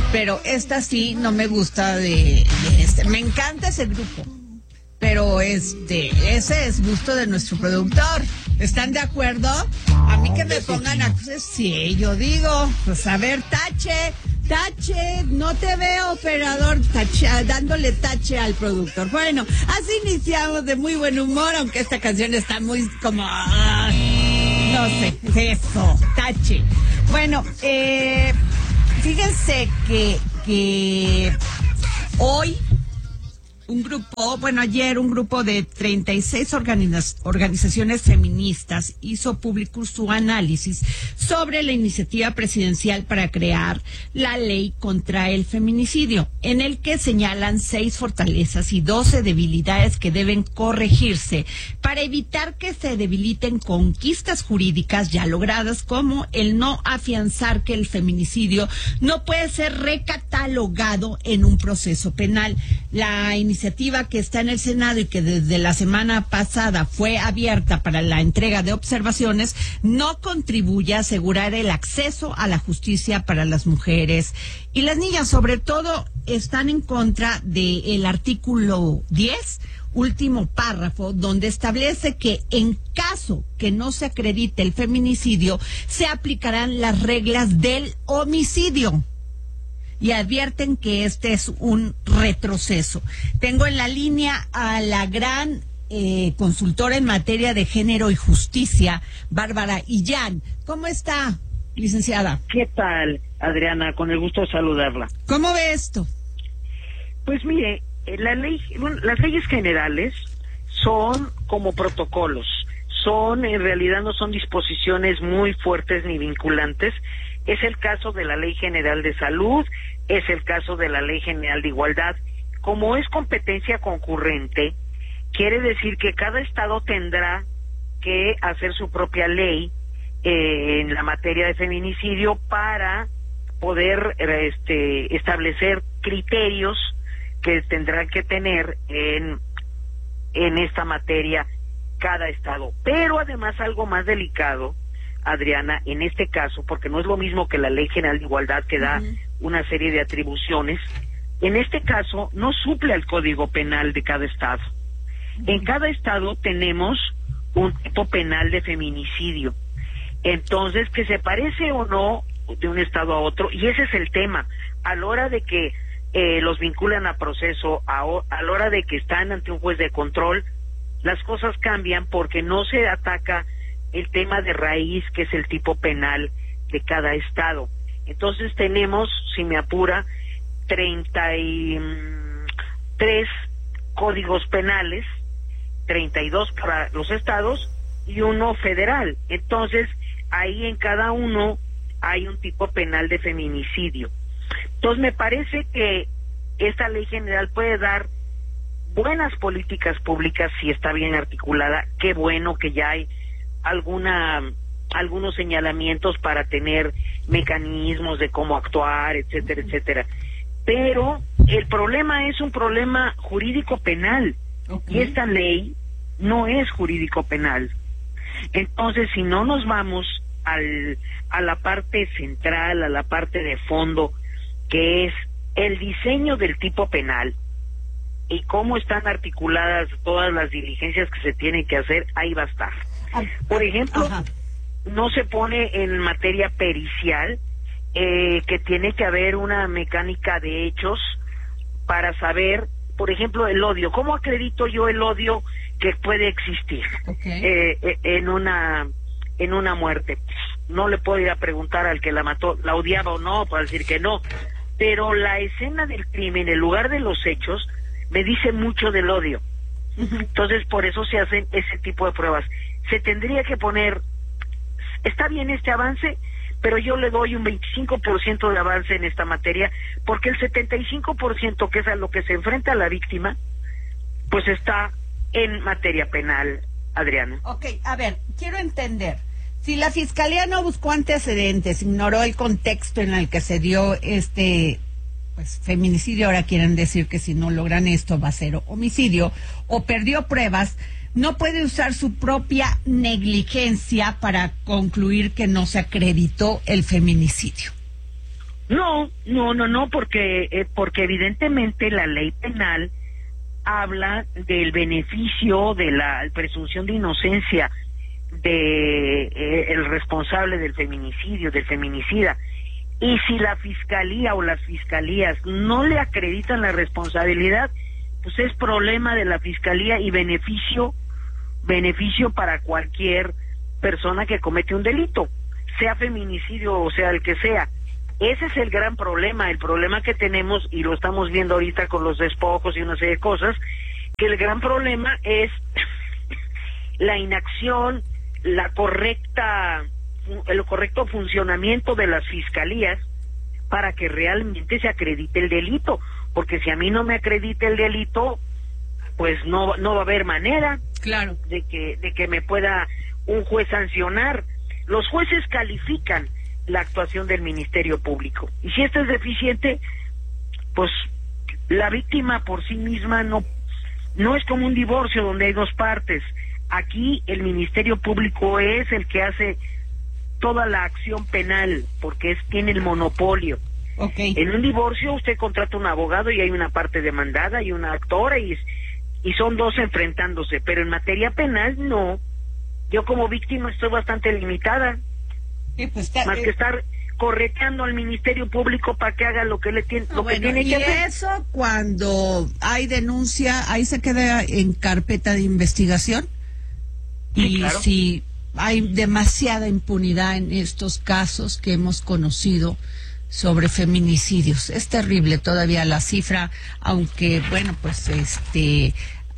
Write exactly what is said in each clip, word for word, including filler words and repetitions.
pero esta sí no me gusta de, de este. Me encanta ese grupo, pero este, ese es gusto de nuestro productor. ¿Están de acuerdo? A mí que me pongan a... Sí, yo digo, pues a ver, tache, tache, no te veo, operador, tache, dándole tache al productor. Bueno, así iniciamos de muy buen humor, aunque esta canción está muy como... Ah, no sé, eso, tache. Bueno, eh, fíjense que, que hoy... Un grupo, bueno, ayer un grupo de treinta y seis organiz- organizaciones feministas hizo público su análisis sobre la iniciativa presidencial para crear la ley contra el feminicidio, en el que señalan seis fortalezas y doce debilidades que deben corregirse para evitar que se debiliten conquistas jurídicas ya logradas, como el no afianzar que el feminicidio no puede ser recatalogado en un proceso penal. La iniciativa iniciativa que está en el Senado y que desde la semana pasada fue abierta para la entrega de observaciones no contribuye a asegurar el acceso a la justicia para las mujeres y las niñas. Sobre todo están en contra del artículo diez, último párrafo, donde establece que en caso que no se acredite el feminicidio se aplicarán las reglas del homicidio. Y advierten que este es un retroceso. Tengo en la línea a la gran eh, consultora en materia de género y justicia, Bárbara Illán. ¿Cómo está, licenciada? ¿Qué tal, Adriana? Con el gusto de saludarla. ¿Cómo ve esto? Pues mire, la ley, bueno, las leyes generales son como protocolos. Son, en realidad no son disposiciones muy fuertes ni vinculantes. Es el caso de la Ley General de Salud, es el caso de la Ley General de Igualdad. Como es competencia concurrente, quiere decir que cada estado tendrá que hacer su propia ley eh, en la materia de feminicidio para poder este, establecer criterios que tendrán que tener en, en esta materia cada estado. Pero además algo más delicado, Adriana, en este caso, porque no es lo mismo que la Ley General de Igualdad que da uh-huh. una serie de atribuciones, en este caso no suple al Código Penal de cada estado. Uh-huh. En cada estado tenemos un tipo penal de feminicidio. Entonces, que se parece o no de un estado a otro, y ese es el tema, a la hora de que eh, los vinculan a proceso, a, a la hora de que están ante un juez de control, las cosas cambian porque no se ataca el tema de raíz, que es el tipo penal de cada estado. Entonces tenemos, si me apura, treinta y tres códigos penales, treinta y dos para los estados y uno federal. Entonces, ahí en cada uno hay un tipo penal de feminicidio. Entonces, me parece que esta ley general puede dar buenas políticas públicas si está bien articulada. Qué bueno que ya hay alguna algunos señalamientos para tener mecanismos de cómo actuar, etcétera, etcétera. Pero el problema es un problema jurídico penal, okay. Y esta ley no es jurídico penal. Entonces, si no nos vamos al a la parte central, a la parte de fondo, que es el diseño del tipo penal y cómo están articuladas todas las diligencias que se tienen que hacer, ahí va a estar. Por ejemplo, Ajá. no se pone en materia pericial eh, que tiene que haber una mecánica de hechos para saber, por ejemplo, el odio. ¿Cómo acredito yo el odio que puede existir okay. eh, eh, en una en una muerte? No le puedo ir a preguntar al que la mató, ¿la odiaba o no? Para decir que no. Pero la escena del crimen, el lugar de los hechos, me dice mucho del odio. Uh-huh. Entonces, por eso se hacen ese tipo de pruebas. Se tendría que poner, está bien este avance, pero yo le doy un veinticinco por ciento de avance en esta materia, porque el setenta y cinco por ciento, que es a lo que se enfrenta la víctima, pues está en materia penal, Adriana. Ok, a ver, quiero entender. Si la Fiscalía no buscó antecedentes, ignoró el contexto en el que se dio este pues feminicidio, ahora quieren decir que si no logran esto va a ser homicidio, o perdió pruebas, no puede usar su propia negligencia para concluir que no se acreditó el feminicidio. No, no, no, no, porque eh, porque evidentemente la ley penal habla del beneficio de la presunción de inocencia de eh, el responsable del feminicidio, del feminicida. Y si la fiscalía o las fiscalías no le acreditan la responsabilidad, pues es problema de la fiscalía y beneficio beneficio para cualquier persona que comete un delito, sea feminicidio o sea el que sea. Ese es el gran problema, el problema que tenemos, y lo estamos viendo ahorita con los despojos y una serie de cosas, que el gran problema es la inacción, la correcta, el correcto funcionamiento de las fiscalías para que realmente se acredite el delito, porque si a mí no me acredita el delito, pues no no va a haber manera, claro, de que de que me pueda un juez sancionar. Los jueces califican la actuación del Ministerio Público, y si esto es deficiente, pues la víctima por sí misma no no es como un divorcio donde hay dos partes. Aquí el Ministerio Público es el que hace toda la acción penal, porque es tiene el monopolio. Okay. En un divorcio usted contrata un abogado y hay una parte demandada y una actora y y son dos enfrentándose, pero en materia penal no. Yo como víctima estoy bastante limitada. Sí, pues está, más eh, que estar correteando al Ministerio Público para que haga lo que le tiene, no, lo bueno, que tiene y que hacer. Y eso cuando hay denuncia, ahí se queda en carpeta de investigación. Sí, y claro. Si hay demasiada impunidad en estos casos que hemos conocido sobre feminicidios. Es terrible todavía la cifra, aunque bueno, pues este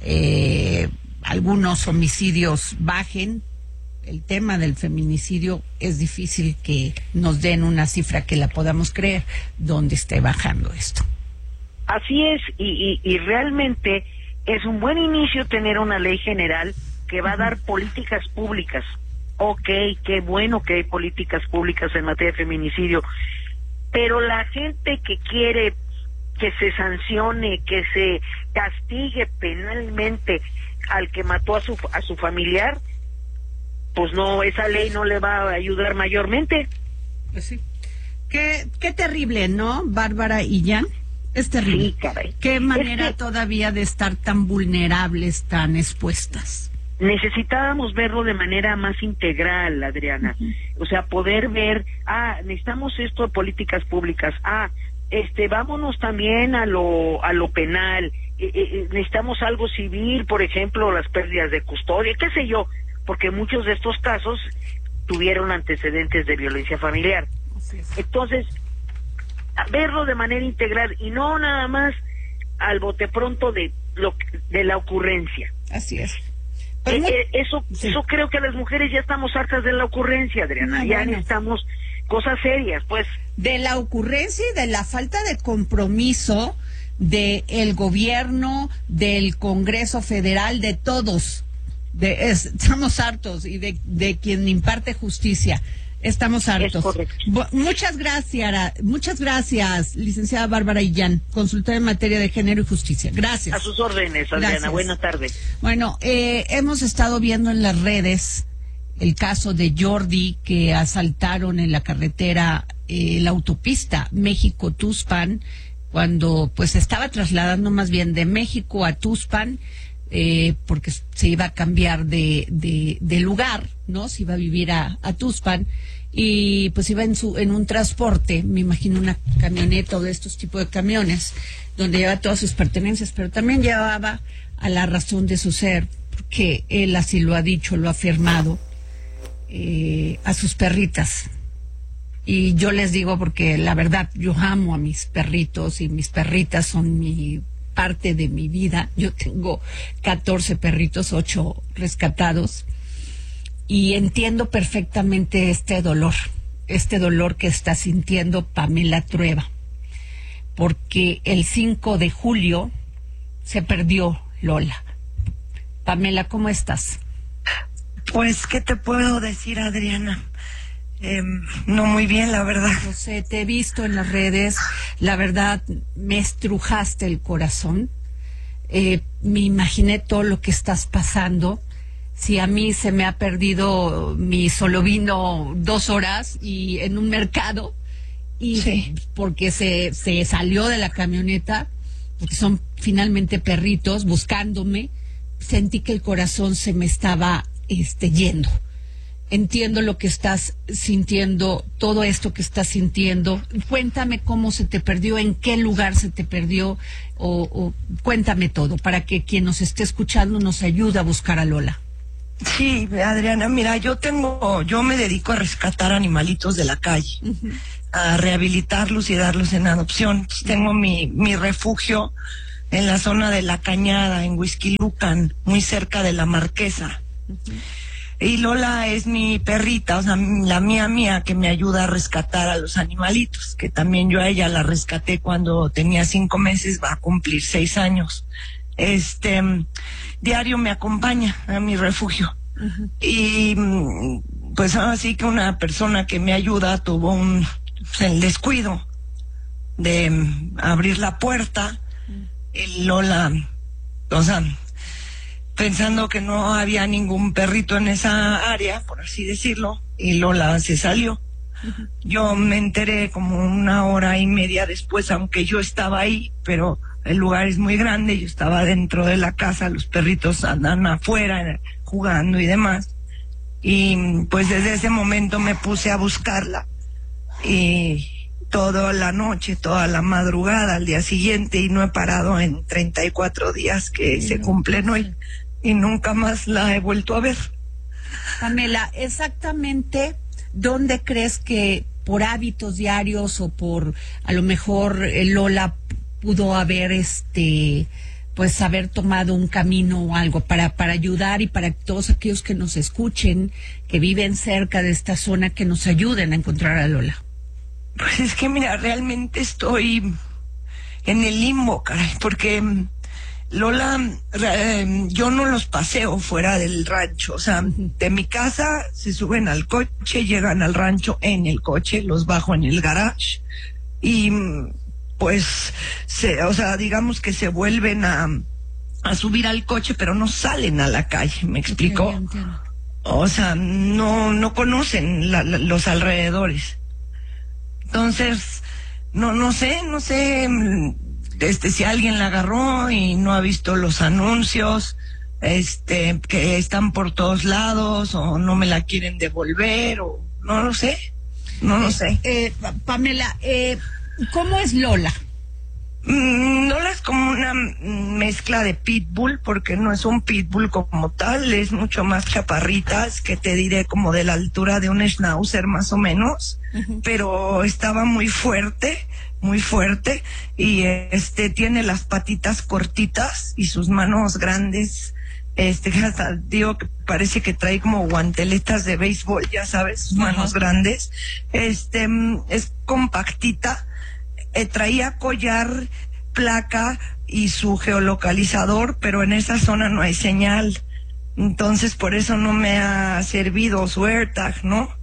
eh, algunos homicidios bajen. El tema del feminicidio es difícil que nos den una cifra que la podamos creer donde esté bajando esto. Así es, y, y, y realmente es un buen inicio tener una ley general que va a dar políticas públicas. Ok, qué bueno que hay políticas públicas en materia de feminicidio, pero la gente que quiere que se sancione, que se castigue penalmente al que mató a su a su familiar, pues no, esa ley no le va a ayudar mayormente. Pues sí. Qué, qué terrible, ¿no, Bárbara y Jan? Es terrible. Sí, caray. Qué manera es que todavía de estar tan vulnerables, tan expuestas. Necesitábamos verlo de manera más integral, Adriana. Uh-huh. O sea, poder ver, ah, necesitamos esto de políticas públicas, ah, este, vámonos también a lo a lo penal, eh, eh, necesitamos algo civil, por ejemplo, las pérdidas de custodia, qué sé yo, porque muchos de estos casos tuvieron antecedentes de violencia familiar. Entonces, verlo de manera integral y no nada más al bote pronto de lo de la ocurrencia. Así es. Eh, eh, eso sí. Eso creo que las mujeres ya estamos hartas de la ocurrencia, Adriana. No, ya bueno. necesitamos cosas serias, pues. De la ocurrencia y de la falta de compromiso de el gobierno, del Congreso Federal, de todos. De, es, estamos hartos y de, de quien imparte justicia. Estamos hartos. Bo, muchas gracias, muchas gracias, licenciada Bárbara Illán, consultora en materia de género y justicia. Gracias. A sus órdenes, Adriana. Buenas tardes. Bueno, eh, hemos estado viendo en las redes el caso de Jordi, que asaltaron en la carretera, eh, la autopista México-Tuxpan, cuando pues estaba trasladando más bien de México a Tuxpan, eh, porque se iba a cambiar de, de, de lugar, ¿no? Se iba a vivir a, a Tuxpan, y pues iba en su en un transporte, me imagino una camioneta o de estos tipos de camiones, donde lleva todas sus pertenencias, pero también llevaba a la razón de su ser, porque él así lo ha dicho, lo ha afirmado, eh, a sus perritas. Y yo les digo, porque la verdad, yo amo a mis perritos y mis perritas son mi parte de mi vida. Yo tengo catorce perritos, ocho rescatados, y entiendo perfectamente este dolor, este dolor que está sintiendo Pamela Trueba, porque el cinco de julio se perdió Lola. Pamela, ¿cómo estás? Pues, ¿qué te puedo decir, Adriana? Eh, no muy bien, la verdad. No sé, te he visto en las redes, la verdad me estrujaste el corazón. Eh, me imaginé todo lo que estás pasando. Si a mí se me ha perdido mi solovino dos horas y en un mercado, y sí. porque se, se salió de la camioneta, porque son finalmente perritos buscándome, sentí que el corazón se me estaba este, yendo. Entiendo lo que estás sintiendo, todo esto que estás sintiendo. Cuéntame cómo se te perdió, en qué lugar se te perdió, o, o cuéntame todo, para que quien nos esté escuchando nos ayude a buscar a Lola. Sí, Adriana, mira, yo tengo, yo me dedico a rescatar animalitos de la calle, uh-huh. a rehabilitarlos y darlos en adopción. Entonces, tengo mi, mi refugio en la zona de La Cañada, en Huixquilucan, muy cerca de La Marquesa. Uh-huh. Y Lola es mi perrita, o sea, la mía mía, que me ayuda a rescatar a los animalitos, que también yo a ella la rescaté cuando tenía cinco meses, va a cumplir seis años. Este, diario me acompaña a mi refugio. Uh-huh. Y pues así que una persona que me ayuda tuvo un, pues, el descuido de abrir la puerta. Uh-huh. Y Lola, o sea, pensando que no había ningún perrito en esa área, por así decirlo, y Lola se salió. Uh-huh. Yo me enteré como una hora y media después, aunque yo estaba ahí, pero el lugar es muy grande, yo estaba dentro de la casa, los perritos andan afuera jugando y demás, y pues desde ese momento me puse a buscarla, y toda la noche, toda la madrugada, al día siguiente, y no he parado en treinta y cuatro días que sí, se no, cumplen hoy, y nunca más la he vuelto a ver. Pamela, exactamente ¿dónde crees que por hábitos diarios o por a lo mejor eh, Lola pudo haber este pues haber tomado un camino o algo para para ayudar, y para todos aquellos que nos escuchen, que viven cerca de esta zona, que nos ayuden a encontrar a Lola? Pues es que mira, realmente estoy en el limbo, caray, porque Lola, eh, yo no los paseo fuera del rancho, o sea, uh-huh. de mi casa se suben al coche, llegan al rancho en el coche, los bajo en el garage, y pues, se, o sea, digamos que se vuelven a, a subir al coche, pero no salen a la calle, ¿me explico? Okay, o sea, no, no conocen la, la, los alrededores. Entonces, no, no sé, no sé, este, si alguien la agarró y no ha visto los anuncios, este, que están por todos lados, o no me la quieren devolver, o no lo sé, no lo eh, sé. Eh, Pamela, eh, ¿cómo es Lola? Mm, Lola es como una mezcla de pitbull, porque no es un pitbull como tal, es mucho más chaparrita, es que te diré como de la altura de un schnauzer más o menos, uh-huh. pero estaba muy fuerte, muy fuerte, y este tiene las patitas cortitas y sus manos grandes, este hasta digo que parece que trae como guanteletas de béisbol, ya sabes, sus uh-huh. manos grandes, este es compactita. Eh, traía collar, placa y su geolocalizador, pero en esa zona no hay señal, entonces por eso no me ha servido su AirTag, ¿no?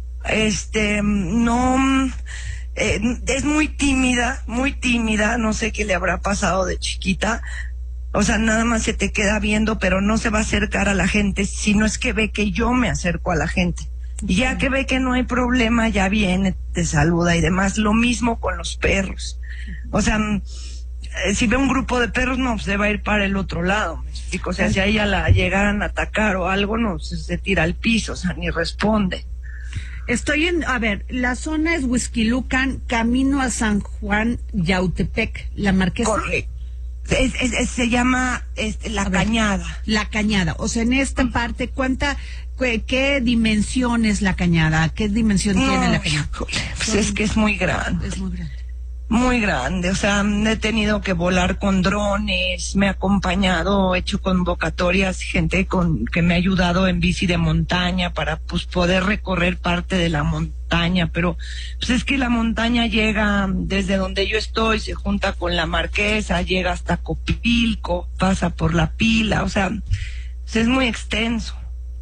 Este, no, eh, es muy tímida, muy tímida, no sé qué le habrá pasado de chiquita, o sea, nada más se te queda viendo, pero no se va a acercar a la gente, sino es que ve que yo me acerco a la gente. Y ya que ve que no hay problema, ya viene, te saluda y demás. Lo mismo con los perros. O sea, si ve un grupo de perros, no, se va a ir para el otro lado, ¿me explico? O sea, si a ella la llegaran a atacar o algo, no, se, se tira al piso, o sea, ni responde. Estoy en, a ver, la zona es Huixquilucan, camino a San Juan, Yautepec, La Marquesa. Correcto. Es, es, es, se llama es, La Cañada. Ver, La Cañada, o sea, en esta parte, ¿cuánta, qué, qué dimensión es La Cañada? ¿Qué dimensión no, tiene La Cañada? Híjole, pues Son, es que es muy grande. Es muy grande. Muy grande, o sea, he tenido que volar con drones, me ha acompañado, he hecho convocatorias, gente con que me ha ayudado en bici de montaña para pues poder recorrer parte de la montaña, pero pues es que la montaña llega desde donde yo estoy, se junta con la Marquesa, llega hasta Copilco, pasa por La Pila, o sea, pues es muy extenso.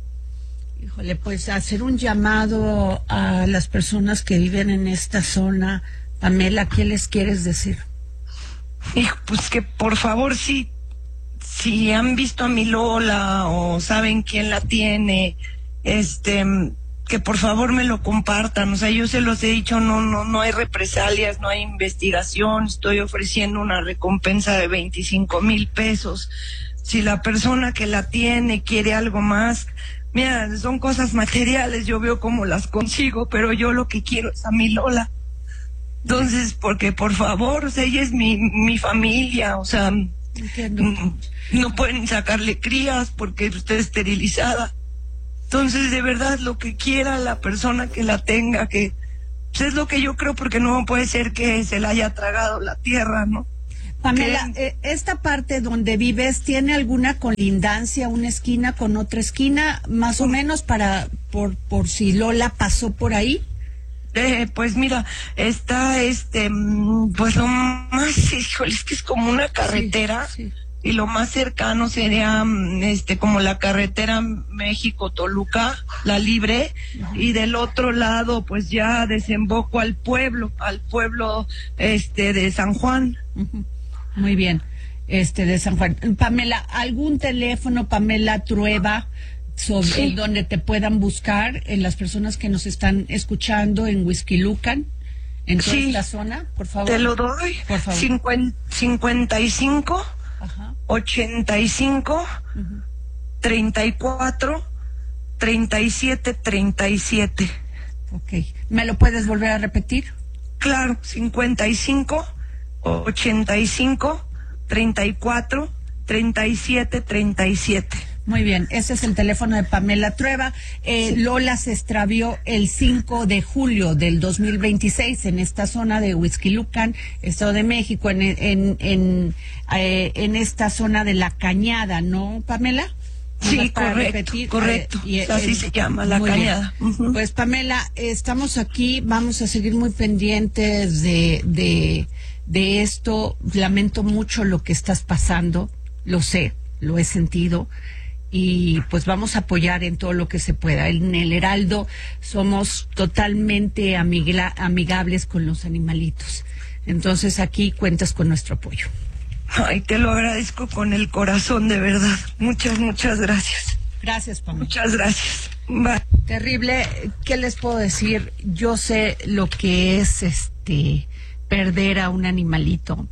Híjole, pues hacer un llamado a las personas que viven en esta zona. Pamela, ¿qué les quieres decir? Hijo, pues que por favor, si, si han visto a mi Lola o saben quién la tiene, este, que por favor me lo compartan. O sea, yo se los he dicho, no, no, no hay represalias, no hay investigación, estoy ofreciendo una recompensa de veinticinco mil pesos. Si la persona que la tiene quiere algo más, mira, son cosas materiales, yo veo cómo las consigo, pero yo lo que quiero es a mi Lola. Entonces, porque por favor, o sea, ella es mi, mi familia, o sea, Entiendo. no pueden sacarle crías porque está esterilizada. Entonces, de verdad, lo que quiera la persona que la tenga, que pues es lo que yo creo, porque no puede ser que se la haya tragado la tierra, ¿no? Pamela, eh, esta parte donde vives, ¿tiene alguna colindancia, una esquina con otra esquina, más o menos, para por por si Lola pasó por ahí? Eh, pues mira, está este, pues lo más, híjole, es que es como una carretera. Sí, sí. Y lo más cercano sería este como la carretera México-Toluca, la libre, uh-huh. Y del otro lado pues ya desemboco al pueblo, al pueblo este de San Juan. Uh-huh. Muy bien, este de San Juan. Pamela, ¿algún teléfono, Pamela Trueba, sobre sí. donde te puedan buscar en las personas que nos están escuchando en Huixquilucan, en toda sí. esta zona, por favor? Te lo doy, por favor. cincuenta y cinco Ajá. ochenta y cinco, uh-huh. treinta y cuatro, treinta y siete, treinta y siete. Ok. ¿Me lo puedes volver a repetir? Claro, cincuenta y cinco, ochenta y cinco, treinta y cuatro, treinta y siete, treinta y siete. Muy bien, ese es el teléfono de Pamela Trueba. Eh, sí. Lola se extravió el cinco de julio del dos mil veintiséis en esta zona de Huixquilucan, Estado de México, en en en, eh, en esta zona de La Cañada, ¿no, Pamela? Sí, correcto, repetir, correcto. Eh, y, así eh, se llama, La Cañada. Uh-huh. Pues Pamela, estamos aquí, vamos a seguir muy pendientes de, de, de esto. Lamento mucho lo que estás pasando, lo sé, lo he sentido. Y pues vamos a apoyar en todo lo que se pueda. En el Heraldo somos totalmente amigla, amigables con los animalitos. Entonces aquí cuentas con nuestro apoyo. Ay, te lo agradezco con el corazón, de verdad. Muchas, muchas gracias. Gracias, Pamela. Muchas gracias. Bye. Terrible. ¿Qué les puedo decir? Yo sé lo que es este perder a un animalito,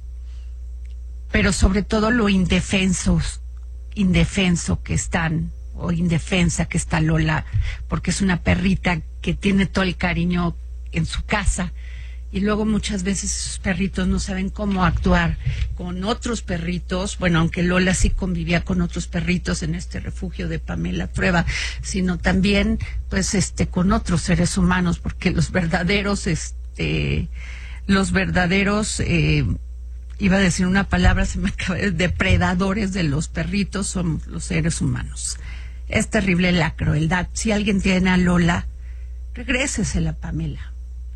pero sobre todo lo indefensos indefenso que están, o indefensa que está Lola, porque es una perrita que tiene todo el cariño en su casa, y luego muchas veces esos perritos no saben cómo actuar con otros perritos. Bueno, aunque Lola sí convivía con otros perritos en este refugio de Pamela Trueba, sino también pues este con otros seres humanos, porque los verdaderos este los verdaderos eh, iba a decir una palabra, se me acaba de... depredadores de los perritos son los seres humanos. Es terrible la crueldad. Si alguien tiene a Lola, regrésesela, Pamela.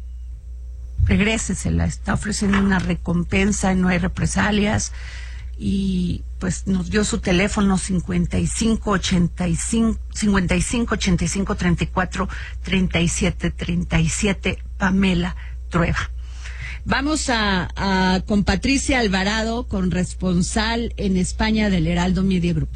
Regrésesela. Está ofreciendo una recompensa y no hay represalias. Y pues nos dio su teléfono cincuenta y cinco, ochenta y cinco, cincuenta y cinco, ochenta y cinco, treinta y cuatro, treinta y siete, treinta y siete, Pamela Trueba. Vamos a, a con Patricia Alvarado, corresponsal en España del Heraldo Media Group.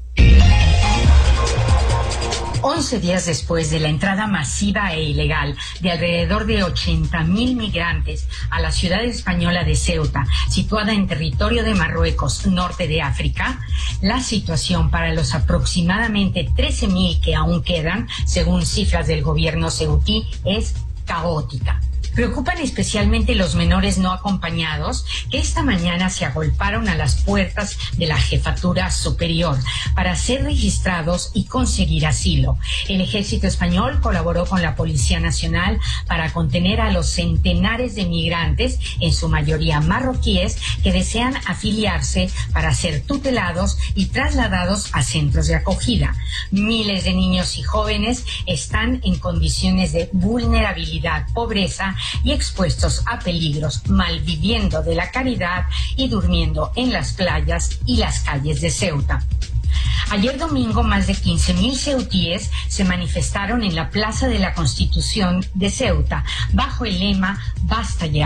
Once días después de la entrada masiva e ilegal de alrededor de ochenta mil migrantes a la ciudad española de Ceuta, situada en territorio de Marruecos, norte de África, la situación para los aproximadamente trece mil que aún quedan, según cifras del gobierno ceutí, es caótica. Preocupan especialmente los menores no acompañados que esta mañana se agolparon a las puertas de la Jefatura Superior para ser registrados y conseguir asilo. El Ejército Español colaboró con la Policía Nacional para contener a los centenares de migrantes, en su mayoría marroquíes, que desean afiliarse para ser tutelados y trasladados a centros de acogida. Miles de niños y jóvenes están en condiciones de vulnerabilidad, pobreza y expuestos a peligros, malviviendo de la caridad y durmiendo en las playas y las calles de Ceuta. Ayer domingo, más de quince mil ceutíes se manifestaron en la Plaza de la Constitución de Ceuta, bajo el lema «Basta ya».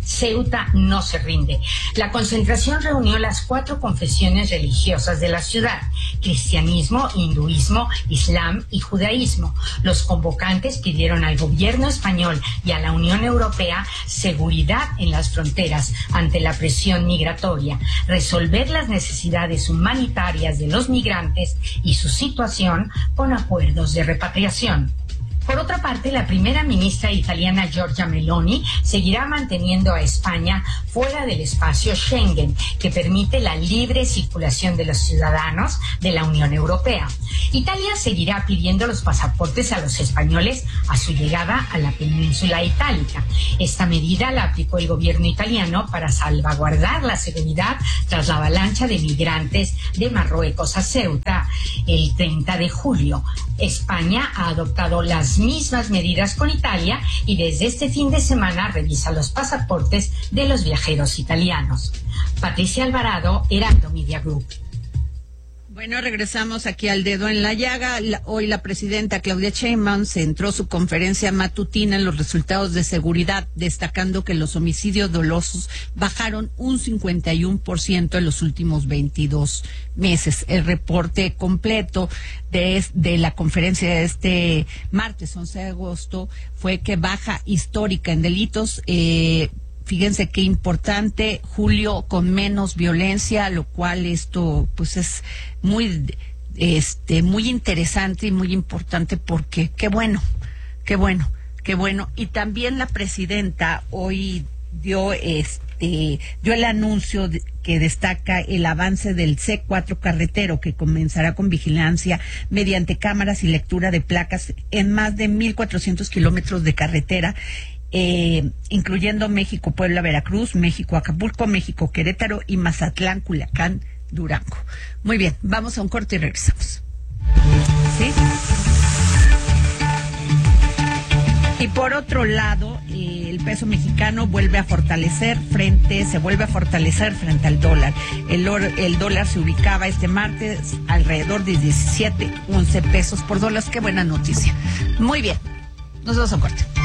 Ceuta no se rinde. La concentración reunió las cuatro confesiones religiosas de la ciudad: cristianismo, hinduismo, islam y judaísmo. Los convocantes pidieron al gobierno español y a la Unión Europea seguridad en las fronteras ante la presión migratoria, resolver las necesidades humanitarias de los migrantes y su situación con acuerdos de repatriación. Por otra parte, la primera ministra italiana Giorgia Meloni seguirá manteniendo a España fuera del espacio Schengen, que permite la libre circulación de los ciudadanos de la Unión Europea. Italia seguirá pidiendo los pasaportes a los españoles a su llegada a la península itálica. Esta medida la aplicó el gobierno italiano para salvaguardar la seguridad tras la avalancha de migrantes de Marruecos a Ceuta el treinta de julio. España ha adoptado las mismas medidas con Italia y desde este fin de semana revisa los pasaportes de los viajeros italianos. Patricia Alvarado, Heraldo Media Group. Bueno, regresamos aquí al dedo en la llaga. La, hoy la presidenta Claudia Sheinbaum centró su conferencia matutina en los resultados de seguridad, destacando que los homicidios dolosos bajaron un cincuenta y uno por ciento en los últimos veintidós meses. El reporte completo de, de la conferencia de este martes once de agosto fue que baja histórica en delitos. Eh, Fíjense qué importante, julio con menos violencia, lo cual esto pues es muy este muy interesante y muy importante porque qué bueno, qué bueno, qué bueno. Y también la presidenta hoy dio este dio el anuncio de, que destaca el avance del C cuatro carretero, que comenzará con vigilancia mediante cámaras y lectura de placas en más de mil cuatrocientos kilómetros de carretera. Eh, incluyendo México, Puebla, Veracruz, México, Acapulco, México, Querétaro y Mazatlán, Culiacán, Durango. Muy bien, vamos a un corte y regresamos. ¿Sí? Y por otro lado, eh, el peso mexicano vuelve a fortalecer frente, se vuelve a fortalecer frente al dólar. El, or, el dólar se ubicaba este martes alrededor de diecisiete, once pesos por dólar. Qué buena noticia. Muy bien, nos vamos a un corte.